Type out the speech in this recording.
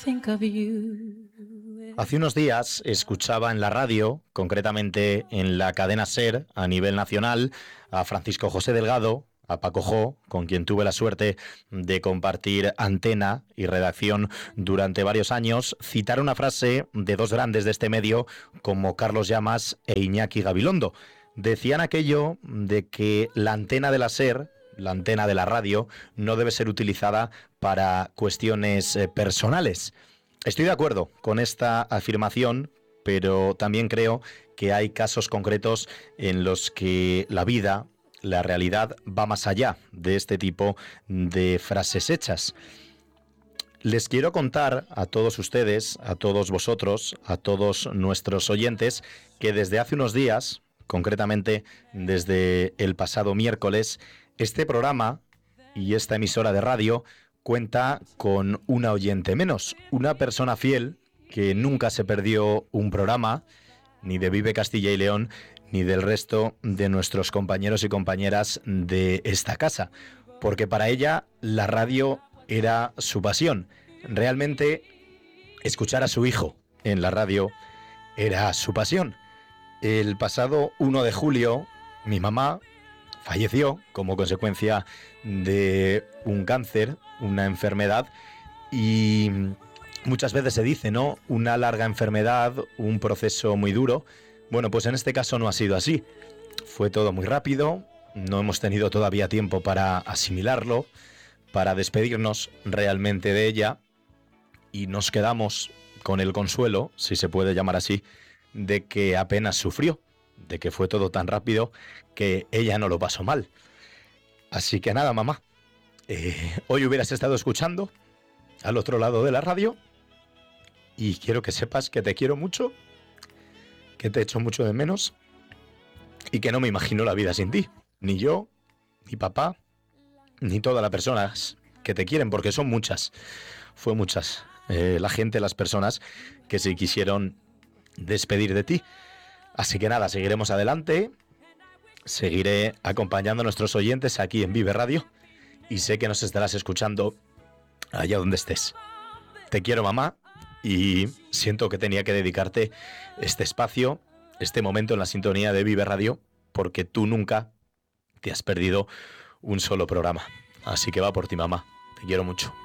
think of you. Hace unos días escuchaba en la radio, concretamente en la cadena SER a nivel nacional, a Francisco José Delgado, a Paco Jo, con quien tuve la suerte de compartir antena y redacción durante varios años, citar una frase de dos grandes de este medio como Carlos Llamas e Iñaki Gabilondo. Decían aquello de que la antena de la SER, la antena de la radio, no debe ser utilizada para cuestiones personales. Estoy de acuerdo con esta afirmación, pero también creo que hay casos concretos en los que la vida, la realidad, va más allá de este tipo de frases hechas. Les quiero contar a todos ustedes, a todos vosotros, a todos nuestros oyentes, que desde hace unos días, concretamente desde el pasado miércoles, este programa y esta emisora de radio cuenta con una oyente menos, una persona fiel que nunca se perdió un programa, ni de Vive Castilla y León, ni del resto de nuestros compañeros y compañeras de esta casa, porque para ella la radio era su pasión. Realmente escuchar a su hijo en la radio era su pasión. El pasado 1 de julio, mi mamá falleció como consecuencia de un cáncer, una enfermedad, y muchas veces se dice, ¿no?, una larga enfermedad, un proceso muy duro. Bueno, pues en este caso no ha sido así. Fue todo muy rápido, no hemos tenido todavía tiempo para asimilarlo, para despedirnos realmente de ella, y nos quedamos con el consuelo, si se puede llamar así, de que apenas sufrió, de que fue todo tan rápido que ella no lo pasó mal. Así que nada, mamá, hoy hubieras estado escuchando al otro lado de la radio y quiero que sepas que te quiero mucho, que te echo mucho de menos y que no me imagino la vida sin ti, ni yo, ni papá, ni todas las personas que te quieren, porque son muchas, fue muchas, la gente, las personas que se quisieron despedir de ti. Así que nada, seguiremos adelante, seguiré acompañando a nuestros oyentes aquí en Vive Radio y sé que nos estarás escuchando allá donde estés. Te quiero, mamá, y siento que tenía que dedicarte este espacio, este momento en la sintonía de Vive Radio, porque tú nunca te has perdido un solo programa. Así que va por ti, mamá. Te quiero mucho.